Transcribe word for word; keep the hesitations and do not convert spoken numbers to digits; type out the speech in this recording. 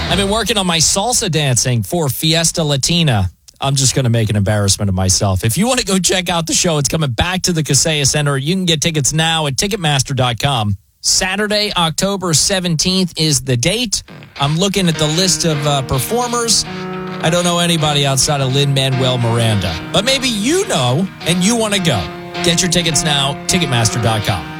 I've been working on my salsa dancing for Fiesta Latina. I'm just going to make an embarrassment of myself. If you want to go check out the show, it's coming back to the Kaseya Center. You can get tickets now at Ticketmaster dot com. Saturday, October seventeenth is the date. I'm looking at the list of uh, performers. I don't know anybody outside of Lin-Manuel Miranda. But maybe you know and you want to go. Get your tickets now, Ticketmaster dot com.